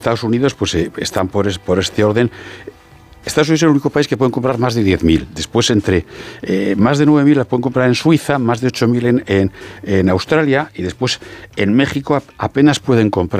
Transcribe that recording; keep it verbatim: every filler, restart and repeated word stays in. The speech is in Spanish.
Estados Unidos pues eh, están por, es, por este orden. Estados Unidos es el único país que pueden comprar más de diez mil. Después, entre eh, más de nueve mil las pueden comprar en Suiza, más de ocho mil en, en, en Australia, y después en México apenas pueden comprar.